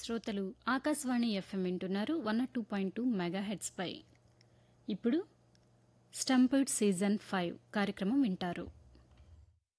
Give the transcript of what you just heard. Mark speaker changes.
Speaker 1: శ్రోతలు ఆకాశవాణి ఎఫ్ఎం వింటున్నారు 102.2 మెగాహెట్స్ పై. ఇప్పుడు స్టంప్డ్ సీజన్ 5 కార్యక్రమం వింటారు.